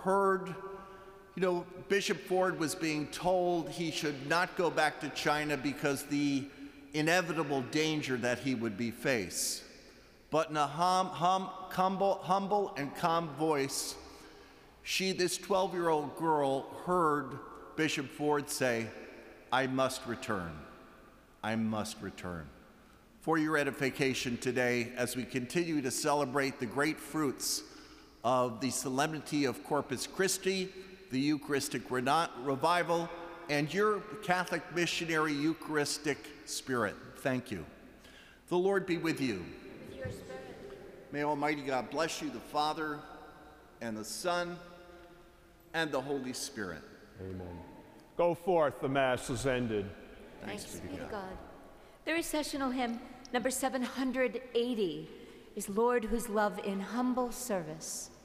heard, Bishop Ford was being told he should not go back to China because the inevitable danger that he would be faced. But in a humble and calm voice, this 12-year-old girl heard Bishop Ford say, "I must return. I must return." For your edification today, as we continue to celebrate the great fruits of the solemnity of Corpus Christi, the Eucharistic revival, and your Catholic missionary Eucharistic spirit. Thank you. The Lord be with you. With your spirit. May Almighty God bless you, the Father, and the Son, and the Holy Spirit. Amen. Go forth, the Mass is ended. Thanks be to God. The recessional hymn, number 780, is Lord, whose love in humble service.